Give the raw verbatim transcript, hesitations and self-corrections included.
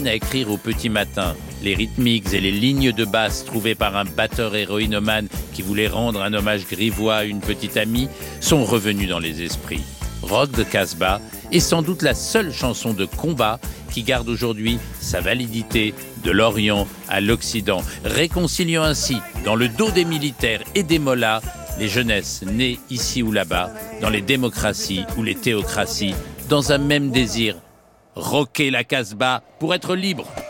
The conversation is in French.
machine à écrire au petit matin. Les rythmiques et les lignes de basse trouvées par un batteur héroïnomane qui voulait rendre un hommage grivois à une petite amie sont revenus dans les esprits. Rock de Casbah est sans doute la seule chanson de combat qui garde aujourd'hui sa validité de l'Orient à l'Occident, réconciliant ainsi, dans le dos des militaires et des mollahs, les jeunesses nées ici ou là-bas, dans les démocraties ou les théocraties, dans un même désir, rocker la Casbah pour être libre.